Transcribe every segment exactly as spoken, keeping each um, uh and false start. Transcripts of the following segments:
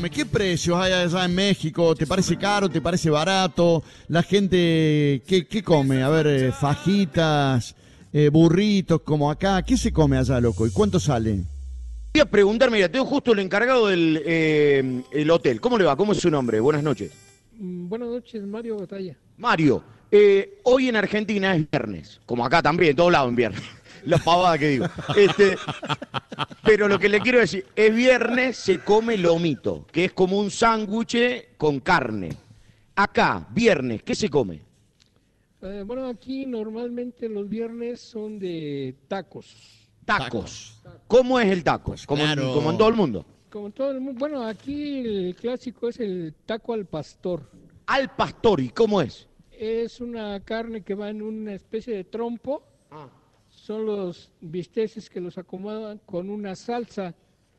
¿Qué precios hay allá en México? ¿Te parece caro? ¿Te parece barato? La gente, ¿qué, qué come? A ver, eh, fajitas, eh, burritos, como acá. ¿Qué se come allá, loco? ¿Y cuánto sale? Voy a preguntar, mira, tengo justo el encargado del eh, el hotel. ¿Cómo le va? ¿Cómo es su nombre? Buenas noches. Mm, Buenas noches, Mario Batalla. Mario, eh, hoy en Argentina es viernes, como acá también, en todos lados en viernes. La pavada que digo. Este, pero lo que le quiero decir, es viernes, se come lomito, que es como un sándwich con carne. Acá, viernes, ¿qué se come? Eh, bueno, aquí normalmente los viernes son de tacos. Tacos. ¿Cómo es el taco? Como, Claro. en, como en todo el mundo. Como todo el mundo. Bueno, aquí el clásico es el taco al pastor. Al pastor, ¿y cómo es? Es una carne que va en una especie de trompo. Ah. Son los bisteces que los acomodan con una salsa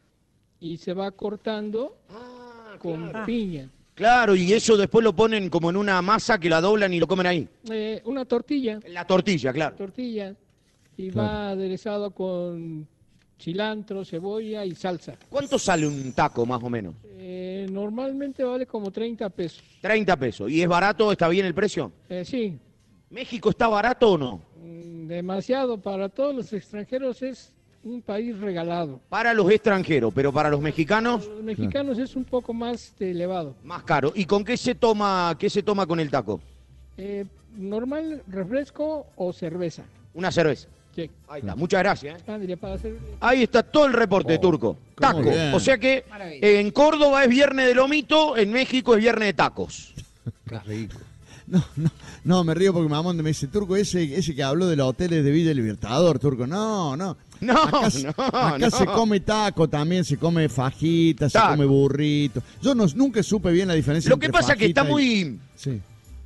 y se va cortando Ah, con claro. piña. Claro, y eso después lo ponen como en una masa que la doblan y lo comen ahí. Eh, una tortilla, En la tortilla, claro. tortilla, y Claro. va aderezado con cilantro, cebolla y salsa. ¿Cuánto sale un taco más o menos? Eh, normalmente vale como treinta pesos. treinta pesos. ¿Y es barato? ¿Está bien el precio? Eh, sí, ¿México está barato o no? mm, demasiado. Para todos los extranjeros es un país regalado. Para los extranjeros, pero para los mexicanos, Para los mexicanos es un poco más de elevado. más caro. ¿Y con qué se toma, qué se toma con el taco? Eh, normal, refresco o cerveza. Una cerveza. Sí. Ahí está. Muchas gracias. ¿eh? Ándale, para hacer... Ahí está todo el reporte, Oh, Turco. cómo Taco. bien. O sea que Maravilla. en Córdoba es viernes de lomito, en México es viernes de tacos. Qué rico. No, no, no, me río porque Mamón me dice, Turco, ese, ese que habló de los hoteles de Villa Libertador, Turco. No, no. No, acá, se- no, acá no. se come taco también, se come fajita, se Taco. come burrito. Yo no, nunca supe bien la diferencia Lo entre que pasa es que está fajita y- muy, Sí.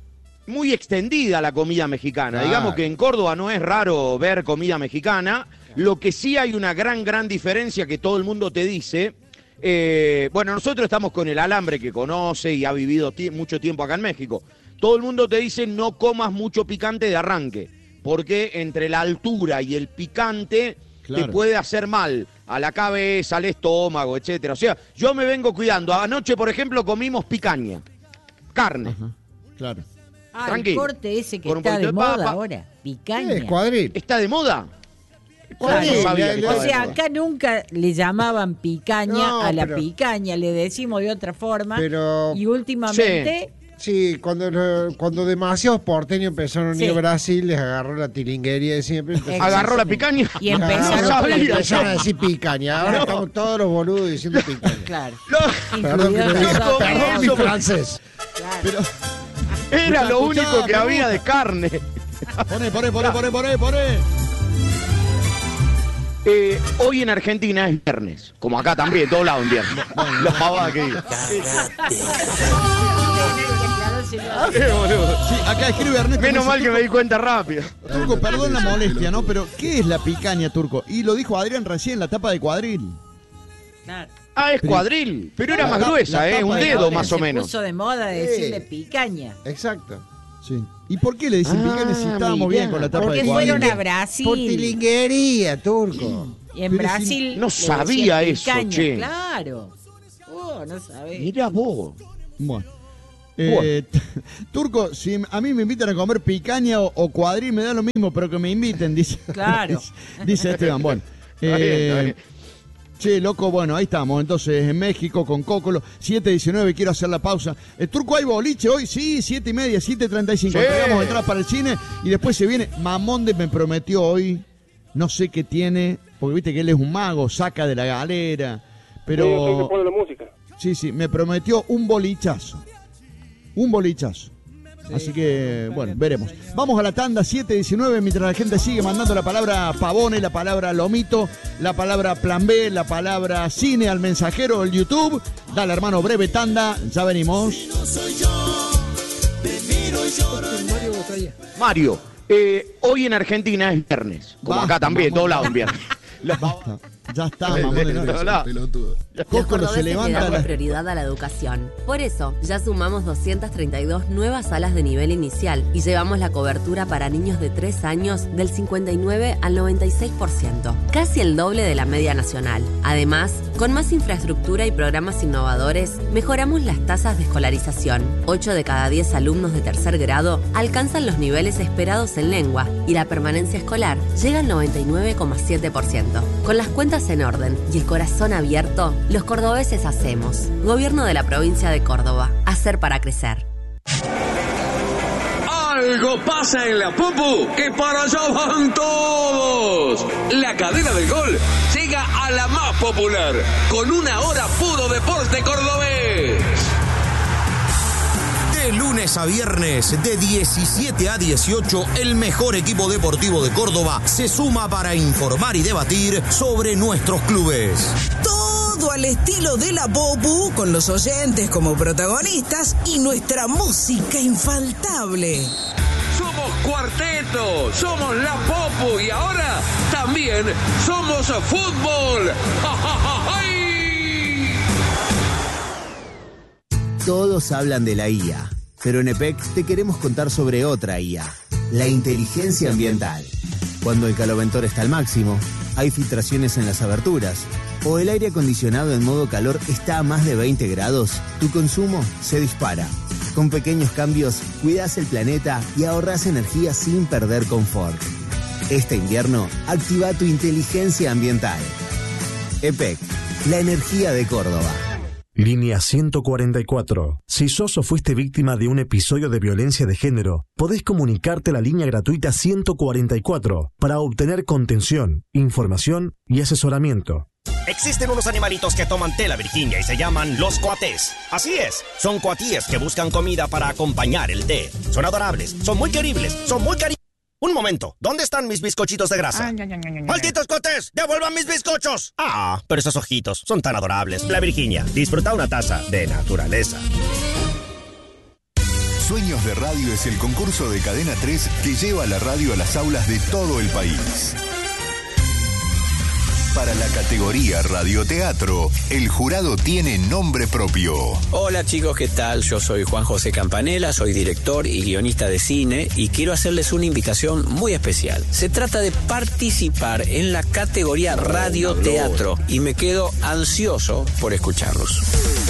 muy extendida la comida mexicana. Claro. Digamos que en Córdoba no es raro ver comida mexicana. Lo que sí hay una gran, gran diferencia que todo el mundo te dice. eh, bueno, nosotros estamos con el alambre que conoce y ha vivido ti- mucho tiempo acá en México. Todo el mundo te dice no comas mucho picante de arranque, porque entre la altura y el picante Claro. te puede hacer mal a la cabeza, al estómago, etcétera. O sea, yo me vengo cuidando. Anoche, por ejemplo, comimos picaña, carne. Ajá, claro. Ah, Tranquilo. el corte ese que Con un está poquito de de moda papa. ahora, picaña. ¿Qué? Cuadril. ¿Está de moda? Claro. No sabía que O O estaba de sea, moda. acá nunca le llamaban picaña No, a la pero- picaña, le decimos de otra forma. Pero- Y últimamente, Sí, cuando, lo- cuando demasiados porteños empezaron a ir Sí. a Brasil, les agarró la tilinguería de siempre. entonces- ¿Agarró la picaña? Y Agarró- empezaron No sabía. empezaron a decir picaña. Ahora No. estamos todos los boludos diciendo picaña. claro, No, Perdón que incluidos lo diga, nosotros. perdón mi Eso- francés. Claro. Pero, era lo Escuchá, único que me había gusta. de carne. poné, poné, poné, poné, poné, poné. Eh, hoy en Argentina es viernes, como acá también, en todos lados en viernes. La pavada que digo. Eh, boludo. Sí, acá escribe Ernesto. Menos dice, mal que me di cuenta rápido. Turco, perdón la molestia, ¿no? Pero, ¿qué es la picaña, Turco? Y lo dijo Adrián recién en la tapa de cuadril. Claro. Ah, es Pero- cuadril, pero era La más tapa- gruesa, la ¿eh? tapa Un de dedo ahora más o Se menos. puso de moda decirle picaña. Exacto. Sí. ¿Y por qué le dicen Ah, picaña si estábamos mirá. bien con la tapa Porque de cuadril? fueron a Por Brasil. tilinguería, turco. Y en Pero si- Brasil. No le sabía decían eso, picaña, che. Claro. Oh, no sabés. Mira vos. Bueno. Eh, t- Turco, si a mí me invitan a comer picaña o, o cuadril, me da lo mismo, pero que me inviten, dice. Claro. dice, dice Esteban. Bueno. Está bien, está Eh, bien. Che, loco, bueno, ahí estamos. Entonces, en México con Cócolo, siete diecinueve, quiero hacer la pausa. ¿El Turco hay boliche hoy? Sí, siete y media, siete treinta y cinco. Sí. Entregamos entradas para el cine y después se viene. Mamonde me prometió hoy, no sé qué tiene, porque viste que él es un mago, saca de la galera. Pero. la música. Sí, sí, me prometió un bolichazo. Un bolichazo. Así que, bueno, veremos. Vamos a la tanda siete diecinueve mientras la gente sigue mandando la palabra pavone, la palabra lomito, la palabra plan B, la palabra cine al mensajero del YouTube. Dale, hermano, breve tanda, ya venimos. Mario Batalla. Mario, eh, hoy en Argentina es viernes, como Basta, acá también, en mamón. todos lados en viernes. La- Basta. Ya está, mamón. de No, nada. no. Pelotudo. Los Cóscolo se cordobeses le levanta. damos la- prioridad a la educación. Por eso, ya sumamos doscientas treinta y dos nuevas salas de nivel inicial y llevamos la cobertura para niños de tres años del cincuenta y nueve al noventa y seis por ciento, casi el doble de la media nacional. Además, con más infraestructura y programas innovadores, mejoramos las tasas de escolarización. ocho de cada diez alumnos de tercer grado alcanzan los niveles esperados en lengua y la permanencia escolar llega al noventa y nueve coma siete por ciento. Con las cuentas en orden y el corazón abierto, los cordobeses hacemos. Gobierno de la provincia de Córdoba. Hacer para crecer. Algo pasa en la Popu, que para allá van todos. La cadena del gol llega a la más popular, con una hora puro deporte cordobés. De lunes a viernes, de diecisiete a dieciocho, el mejor equipo deportivo de Córdoba se suma para informar y debatir sobre nuestros clubes. Todo al estilo de la Popu, con los oyentes como protagonistas y nuestra música infaltable. Somos cuarteto, somos la Popu y ahora también somos fútbol. ¡Ja, ja, ja, ¡ay! Todos hablan de la I A, pero en E P E C te queremos contar sobre otra I A, la inteligencia ambiental. Cuando el caloventor está al máximo, hay filtraciones en las aberturas, o el aire acondicionado en modo calor está a más de veinte grados, tu consumo se dispara. Con pequeños cambios, cuidas el planeta y ahorras energía sin perder confort. Este invierno, activa tu inteligencia ambiental. E P E C, la energía de Córdoba. Línea ciento cuarenta y cuatro. Si sos o fuiste víctima de un episodio de violencia de género, podés comunicarte a la línea gratuita ciento cuarenta y cuatro para obtener contención, información y asesoramiento. Existen unos animalitos que toman té, la Virginia, y se llaman los coatés. Así es, son coatíes que buscan comida para acompañar el té. Son adorables, son muy queribles, son muy cari... Un momento, ¿dónde están mis bizcochitos de grasa? ¡Malditos coatés! ¡Devuelvan mis bizcochos! Ah, pero esos ojitos son tan adorables. La Virginia, disfruta una taza de naturaleza. Sueños de Radio es el concurso de Cadena tres que lleva la radio a las aulas de todo el país. Para la categoría radioteatro, el jurado tiene nombre propio. Hola chicos, ¿qué tal? Yo soy Juan José Campanella, soy director y guionista de cine y quiero hacerles una invitación muy especial. Se trata de participar en la categoría radioteatro y me quedo ansioso por escucharlos.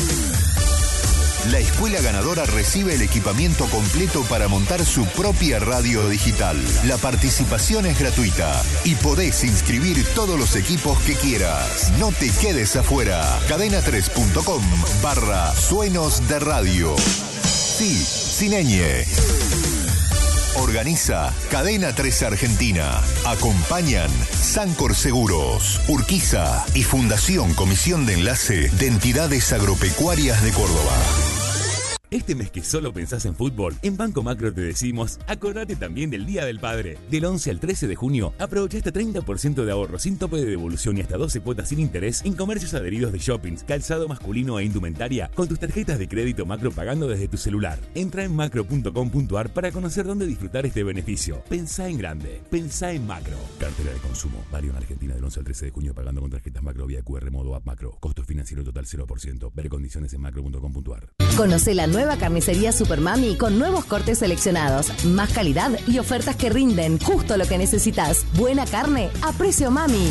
La escuela ganadora recibe el equipamiento completo para montar su propia radio digital. La participación es gratuita y podés inscribir todos los equipos que quieras. No te quedes afuera. cadena tres punto com barra sueños de radio. Sí, sin ñ. Organiza Cadena tres Argentina. Acompañan Sancor Seguros, Urquiza y Fundación Comisión de Enlace de Entidades Agropecuarias de Córdoba. Este mes que solo pensás en fútbol, en Banco Macro te decimos, acordate también del Día del Padre. Del once al trece de junio, aprovecha hasta treinta por ciento de ahorro sin tope de devolución y hasta doce cuotas sin interés en comercios adheridos de shoppings, calzado masculino e indumentaria con tus tarjetas de crédito Macro pagando desde tu celular. Entra en macro punto com punto ar para conocer dónde disfrutar este beneficio. Pensá en grande, pensá en Macro. Cartera de consumo, válido en Argentina del once al trece de junio pagando con tarjetas Macro vía Q R modo app Macro. Costo financiero total cero por ciento. Ver condiciones en macro punto com punto ar. Conoce la nueva carnicería Supermami con nuevos cortes seleccionados, más calidad y ofertas que rinden justo lo que necesitas. Buena carne a precio mami.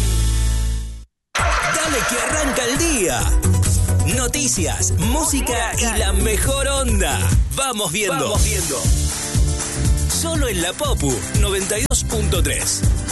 Dale que arranca el día. Noticias, música y la mejor onda. Vamos viendo. Vamos viendo. Solo en la Popu noventa y dos punto tres.